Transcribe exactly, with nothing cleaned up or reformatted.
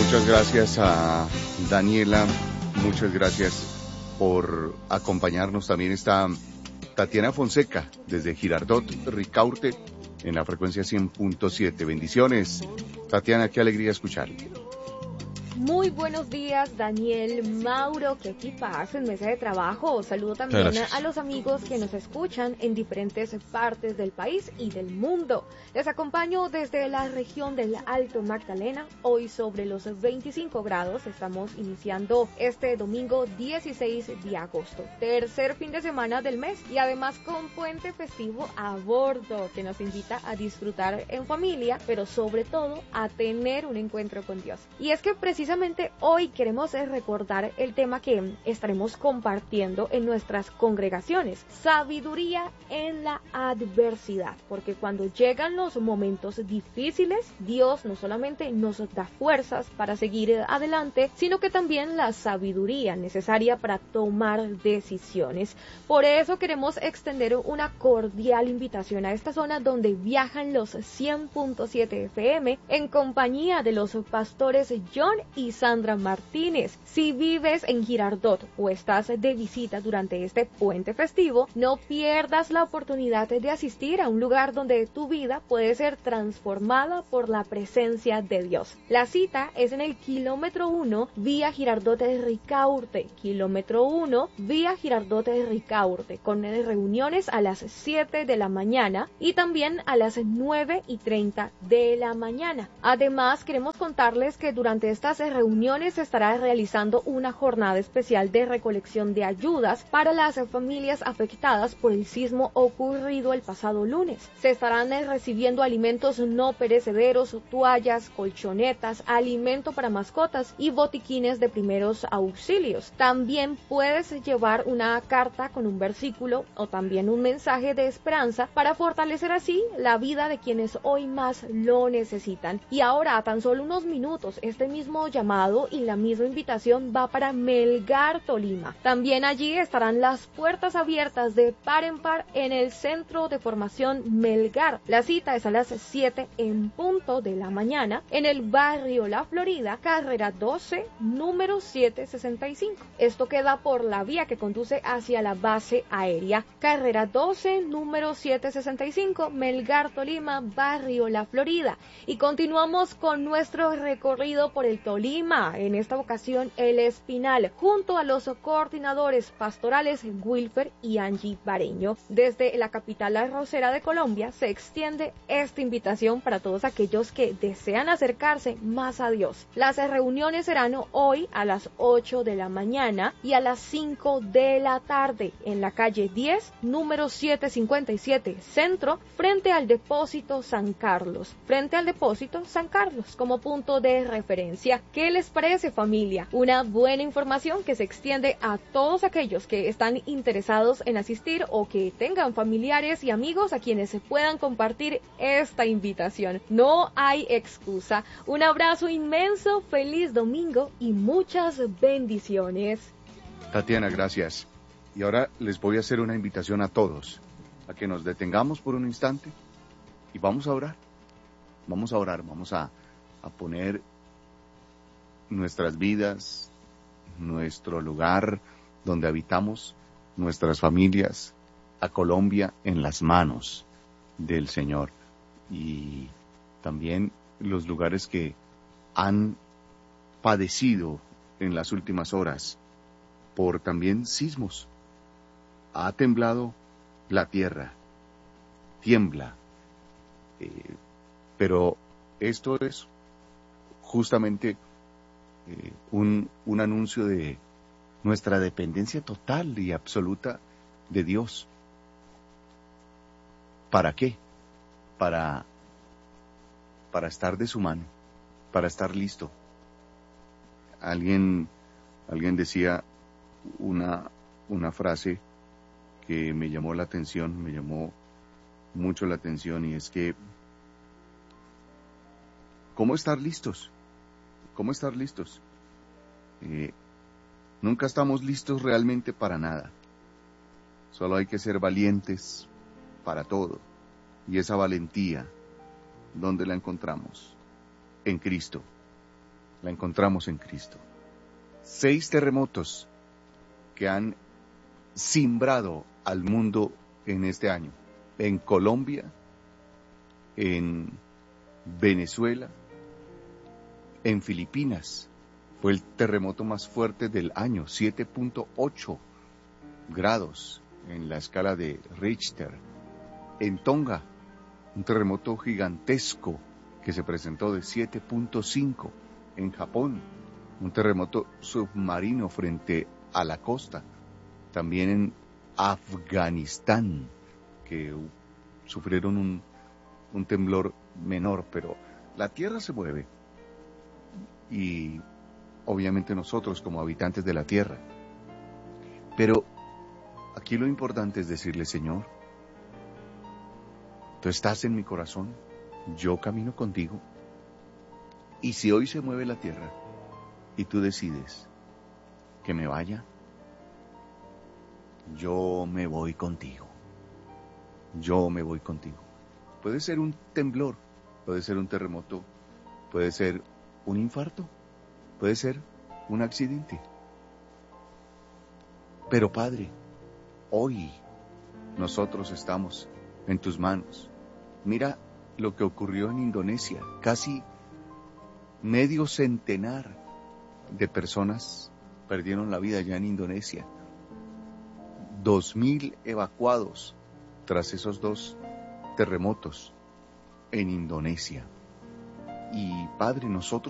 Muchas gracias a Daniela, muchas gracias por acompañarnos. También está Tatiana Fonseca desde Girardot, Ricaurte, en la frecuencia cien punto siete. Bendiciones. Tatiana, qué alegría escucharle. Muy buenos días, Daniel, Mauro, qué equipazo en mesa de trabajo. Saludo también Gracias. a los amigos que nos escuchan en diferentes partes del país y del mundo. Les acompaño desde la región del Alto Magdalena. Hoy sobre los veinticinco grados. Estamos iniciando este domingo dieciséis de agosto, tercer fin de semana del mes y además con puente festivo a bordo que nos invita a disfrutar en familia, pero sobre todo a tener un encuentro con Dios. Y es que precisamente Precisamente hoy queremos recordar el tema que estaremos compartiendo en nuestras congregaciones, sabiduría en la adversidad, porque cuando llegan los momentos difíciles, Dios no solamente nos da fuerzas para seguir adelante, sino que también la sabiduría necesaria para tomar decisiones. Por eso queremos extender una cordial invitación a esta zona donde viajan los cien punto siete F M en compañía de los pastores John y Sandra Martínez. Si vives en Girardot o estás de visita durante este puente festivo, no pierdas la oportunidad de asistir a un lugar donde tu vida puede ser transformada por la presencia de Dios. La cita es en el kilómetro uno vía Girardot de Ricaurte, kilómetro uno vía Girardot de Ricaurte, con reuniones a las siete de la mañana y también a las nueve y treinta de la mañana. Además, queremos contarles que durante estas reuniones se estará realizando una jornada especial de recolección de ayudas para las familias afectadas por el sismo ocurrido el pasado lunes. Se estarán recibiendo alimentos no perecederos, toallas, colchonetas, alimento para mascotas y botiquines de primeros auxilios. También puedes llevar una carta con un versículo o también un mensaje de esperanza para fortalecer así la vida de quienes hoy más lo necesitan. Y ahora, a tan solo unos minutos, este mismo llamado y la misma invitación va para Melgar, Tolima. También allí estarán las puertas abiertas de par en par en el Centro de Formación Melgar. La cita es a las siete en punto de la mañana en el barrio La Florida, carrera doce, número setecientos sesenta y cinco. Esto queda por la vía que conduce hacia la base aérea. Carrera doce, número setecientos sesenta y cinco, Melgar, Tolima, barrio La Florida. Y continuamos con nuestro recorrido por el Tolima, en esta ocasión El Espinal, junto a los coordinadores pastorales Wilfer y Angie Bareño. Desde la capital arrocera de Colombia se extiende esta invitación para todos aquellos que desean acercarse más a Dios. Las reuniones serán hoy a las ocho de la mañana y a las cinco de la tarde en la calle diez, número setecientos cincuenta y siete, Centro, frente al Depósito San Carlos, frente al Depósito San Carlos, como punto de referencia. ¿Qué les parece, familia? Una buena información que se extiende a todos aquellos que están interesados en asistir o que tengan familiares y amigos a quienes se puedan compartir esta invitación. No hay excusa. Un abrazo inmenso, feliz domingo y muchas bendiciones. Tatiana, gracias. Y ahora les voy a hacer una invitación a todos, a que nos detengamos por un instante y vamos a orar. Vamos a orar, vamos a, a poner nuestras vidas, nuestro lugar donde habitamos, nuestras familias, a Colombia en las manos del Señor. Y también los lugares que han padecido en las últimas horas por también sismos. Ha temblado la tierra, tiembla, eh, pero esto es justamente eh, un, un anuncio de nuestra dependencia total y absoluta de Dios. ¿Para qué? Para, para estar de su mano, para estar listo. Alguien, alguien decía una, una frase que me llamó la atención, me llamó mucho la atención, y es que ¿cómo estar listos? ¿Cómo estar listos? Eh, nunca estamos listos realmente para nada. Solo hay que ser valientes para todo. Y esa valentía, ¿dónde la encontramos? En Cristo. la encontramos en Cristo. Seis terremotos que han cimbrado al mundo en este año. En Colombia, en Venezuela, en Filipinas. Fue el terremoto más fuerte del año, siete punto ocho grados en la escala de Richter. En Tonga, un terremoto gigantesco que se presentó de siete punto cinco. En Japón, un terremoto submarino frente a la costa. También en Afganistán, que sufrieron un, un temblor menor, pero la tierra se mueve. Y obviamente nosotros como habitantes de la tierra. Pero aquí lo importante es decirle, Señor, tú estás en mi corazón, yo camino contigo. Y si hoy se mueve la tierra y tú decides que me vaya, yo me voy contigo. Yo me voy contigo. Puede ser un temblor, puede ser un terremoto, puede ser un infarto, puede ser un accidente. Pero Padre, hoy nosotros estamos en tus manos. Mira lo que ocurrió en Indonesia. Casi medio centenar de personas perdieron la vida ya en Indonesia. Dos mil evacuados tras esos dos terremotos en Indonesia. Y Padre, nosotros